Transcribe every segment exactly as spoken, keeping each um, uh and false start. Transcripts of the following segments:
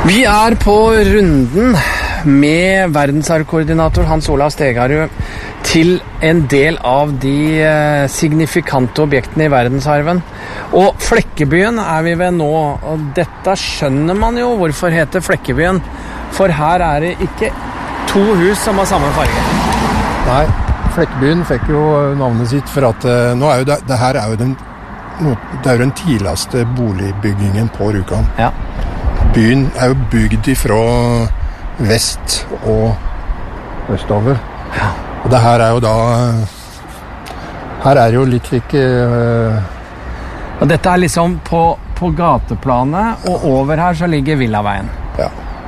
Vi er på runden med verdensarvkoordinator Hans Olav Stegarud til en del av de signifikante objektene i verdensarven. Og Flekkebyen er vi ved nå, og dette skjønner man jo hvorfor heter Flekkebyen, for her er det ikke to hus som har samme farge. Nei, Flekkebyen fikk jo navnet sitt for at nå er jo det, det her er jo den, det er jo den tidligste boligbyggingen på Rjukan. Ja. Byen er jo bygd ifra vest og østover. Ja. Og det her er jo da her er jo litt slik uh, Og dette er liksom på, på gateplanet, og over her så ligger Villaveien. Ja.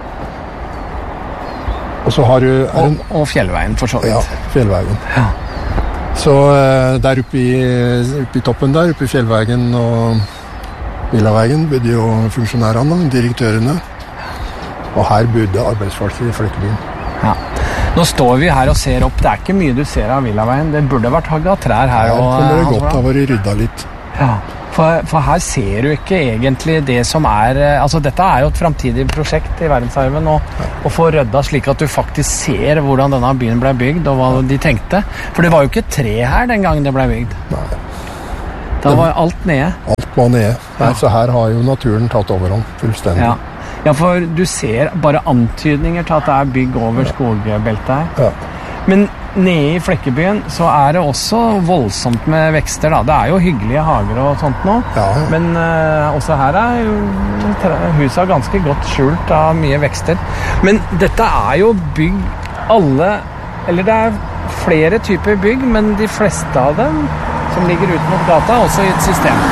Og så har du er og, en, og Fjellveien for så vidt. Ja, Fjellveien. Ja. Så uh, der oppe i, oppe i toppen der, oppe i Fjellveien og Villaveien, bodde jo funksjonærene, direktørene. Og her bodde arbeidsfolk i Flekkebyen. Ja. Nå står vi her og ser opp. Det er ikke mye du ser av Villaveien. Det burde vært hagget av trær her. Her og, kunne det godt ha vært ryddet litt. Ja, for, for her ser du ikke egentlig det som er... Altså, dette er jo et fremtidig prosjekt i verdensarven, og, ja. Å få ryddet slik at du faktisk ser hvordan denne byen ble bygd, og hva ja. De tenkte. For det var jo ikke tre her den gangen det ble bygd. Nei. Da var alt nede. Alt var nede. Nei, ja. Så her har jo naturen tatt overhånd fullstendig. Ja. Ja, for du ser bare antydninger til at det er bygg over ja. Skogbeltet her. Ja. Men nede i Flekkebyen så er det også voldsomt med vekster da. Det er jo hyggelige hager og sånt nå. Ja, ja. Men uh, også her er jo huset ganske godt skjult av mye vekster. Men dette er jo bygg alle, eller det er flere typer bygg, men de fleste av dem som ligger ut mot gata, også i et system.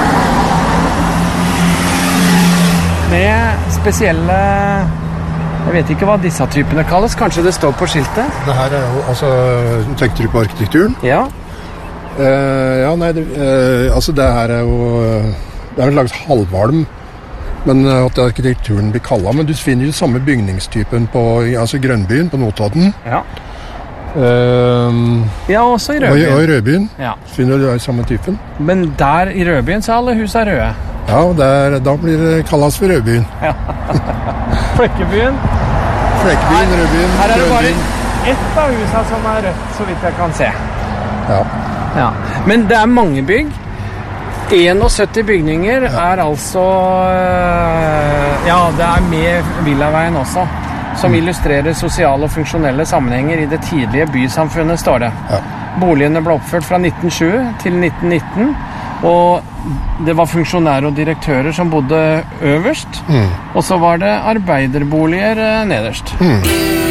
Med spesielle, jeg vet ikke hva disse typene kalles, kanskje det står på skiltet? Det her er jo, altså, tenker du på arkitekturen? Ja. Uh, ja, nei, det, uh, altså det her er jo, det er en slags halvvalm, men uh, at arkitekturen blir kallet, men du finner jo samme bygningstypen på, altså Grønbyen, på Notodden. Ja. Uh, ja, også i Rødbyen. Og, og i Rødbyen ja. Finner du den samme typen. Men der i Rødbyen så er alle hus er røde. Ja, der, da blir det kallast for Rødbyen. Ja. Flekkebyen. Flekkebyen, Rødbyen, her er det bare Rødbyen. ett av husene som er rødt, så vidt jeg kan se. Ja. Ja. Men det er mange bygg. enogsytti bygninger ja. Er altså... Ja, det er med Villaveien også, som mm. illustrerer sosiale og funksjonelle sammenhenger i det tidlige bysamfunnet, står det. Ja. Boligene ble oppført fra nitten tjue til nitten nitten, og det var funksjonærer og direktører som bodde øverst, mm. og så var det arbeiderboliger nederst. Mm.